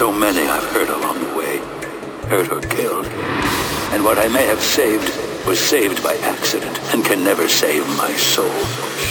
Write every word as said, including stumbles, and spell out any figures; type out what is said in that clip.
So many I've hurt along the way, hurt or killed. And what I may have saved was saved by accident and can never save my soul.